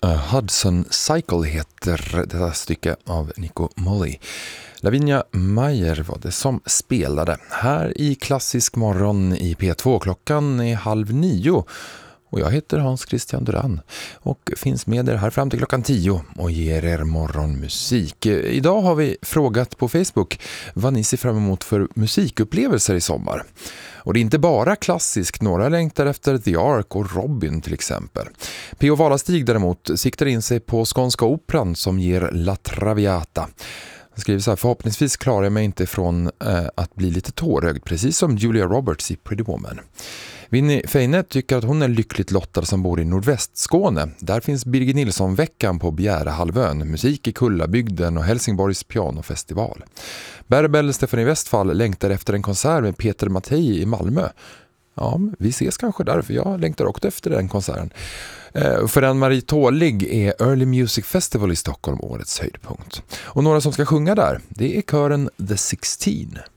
Hudson Cycle heter detta stycke av Nico Muhly. Lavinia Mayer var det som spelade. Här i Klassisk morgon i P2, klockan är 8:30. Och jag heter Hans Christian Duran och finns med er här fram till klockan 10 och ger er morgonmusik. Idag har vi frågat på Facebook vad ni ser fram emot för musikupplevelser i sommar. Och det är inte bara klassiskt, några längtar efter The Ark och Robin till exempel. P.O. Valastig däremot siktar in sig på Skånska Operan som ger La Traviata. Han skriver så här: förhoppningsvis klarar jag mig inte från att bli lite tårögd, precis som Julia Roberts i Pretty Woman. Winnie Feine tycker att hon är lyckligt lottad som bor i Nordvästskåne. Där finns Birgit Nilsson-veckan på Bjärehalvön, musik i Kullabygden och Helsingborgs pianofestival. Berbel Stefanie Westfall längtar efter en konsert med Peter Mattei i Malmö. Ja, vi ses kanske där, för jag längtar också efter den konserten. För Ann-Marie Tålig är Early Music Festival i Stockholm årets höjdpunkt. Och några som ska sjunga där, det är kören The 16.